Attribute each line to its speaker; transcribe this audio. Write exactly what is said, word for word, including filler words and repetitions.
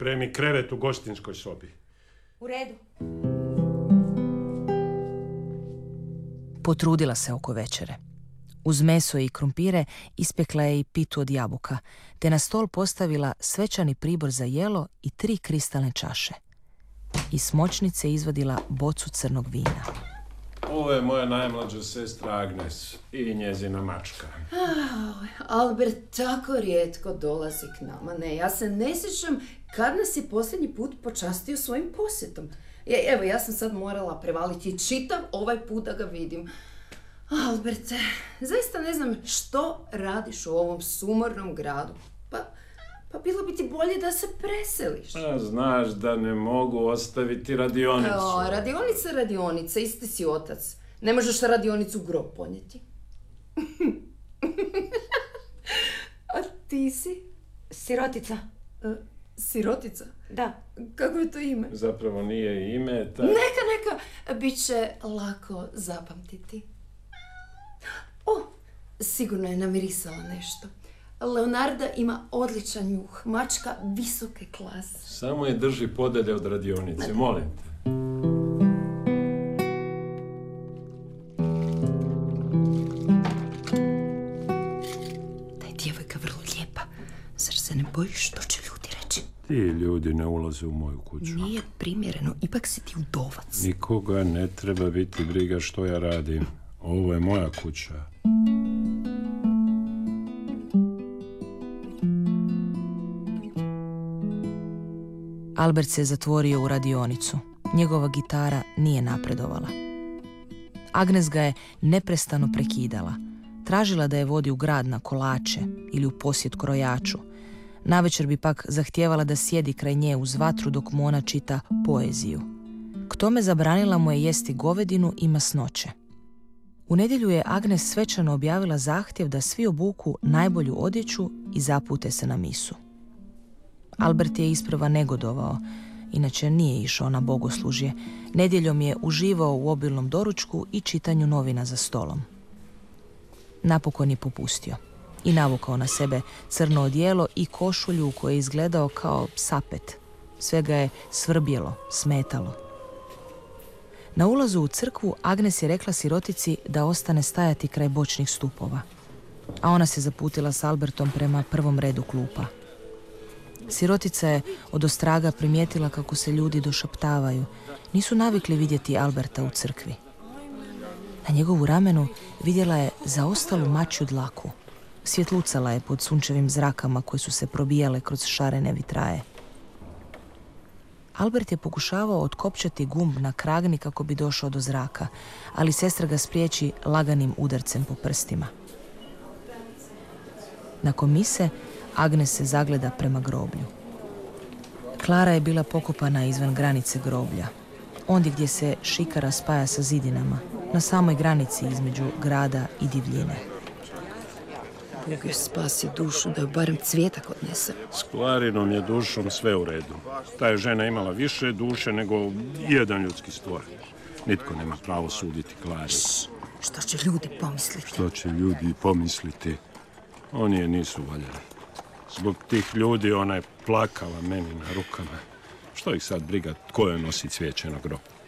Speaker 1: pripremi krevet u gostinskoj sobi.
Speaker 2: U redu.
Speaker 3: Potrudila se oko večere. Uz meso i krumpire ispekla je i pitu od jabuka, te na stol postavila svečani pribor za jelo i tri kristalne čaše. Iz smočnice izvadila bocu crnog vina.
Speaker 1: Ovo je moja najmlađa sestra Agnes i njezina mačka.
Speaker 2: Oh, Albert tako rijetko dolazi k nama. Ne, ja se ne sjećam kad nas je posljednji put počastio svojim posjetom. Je, evo, ja sam sad morala prevaliti čitav ovaj put da ga vidim. Alberte, zaista ne znam što radiš u ovom sumornom gradu. Pa, pa bilo bi ti bolje da se preseliš.
Speaker 1: A, znaš da ne mogu ostaviti radionicu.
Speaker 2: O, radionica, radionica, isti si otac. Ne možeš radionicu u grob ponijeti. A ti si?
Speaker 4: Sirotica.
Speaker 2: Uh, sirotica?
Speaker 4: Da.
Speaker 2: Kako je to ime?
Speaker 1: Zapravo nije ime, tak...
Speaker 2: Neka, neka, bit će lako zapamtiti. O, sigurno je namirisala nešto. Leonarda ima odličan njuh, mačka visoke klase.
Speaker 1: Samo je drži podalje od radionice, molim te.
Speaker 2: Ta je djevojka vrlo lijepa. Zar se ne bojiš što će ljudi reći?
Speaker 1: Ti ljudi ne ulaze u moju kuću.
Speaker 2: Nije primjereno, ipak si ti udovac.
Speaker 1: Nikoga ne treba biti briga što ja radim. Ovo je moja kuća.
Speaker 3: Albert se zatvorio u radionicu. Njegova gitara nije napredovala. Agnes ga je neprestano prekidala. Tražila da je vodi u grad na kolače ili u posjet krojaču. Navečer bi pak zahtijevala da sjedi kraj nje uz vatru dok mu ona čita poeziju. K tome zabranila mu je jesti govedinu i masnoće. U nedjelju je Agnes svečano objavila zahtjev da svi obuku najbolju odjeću i zapute se na misu. Albert je isprva negodovao, inače nije išao na bogoslužje. Nedjeljom je uživao u obilnom doručku i čitanju novina za stolom. Napokon je popustio i navukao na sebe crno odijelo i košulju u kojoj je izgledao kao sapet. Sve ga je svrbjelo, smetalo. Na ulazu u crkvu Agnes je rekla sirotici da ostane stajati kraj bočnih stupova, a ona se zaputila s Albertom prema prvom redu klupa. Sirotica je odostraga primijetila kako se ljudi došaptavaju. Nisu navikli vidjeti Alberta u crkvi. Na njegovu ramenu vidjela je zaostalu mačju dlaku. Svjetlucala je pod sunčevim zrakama koje su se probijale kroz šarene vitraje. Albert je pokušavao otkopčati gumb na kragni kako bi došao do zraka, ali sestra ga spriječi laganim udarcem po prstima. Nakon mise, Agnes se zagleda prema groblju. Klara je bila pokopana izvan granice groblja, ondje gdje se šikara spaja sa zidinama, na samoj granici između grada i divljine.
Speaker 2: Bog joj spasi dušu da joj barem cvijetak odnese.
Speaker 1: S Klarinom je dušom sve u redu. Ta je žena imala više duše nego jedan ljudski stvor. Nitko nema pravo suditi Klari.
Speaker 2: Što će ljudi pomisliti?
Speaker 1: Što će ljudi pomisliti? Oni je nisu valjali. Zbog tih ljudi ona je plakala meni na rukama. Što ih sad briga tko joj nosi cvijeće na grob?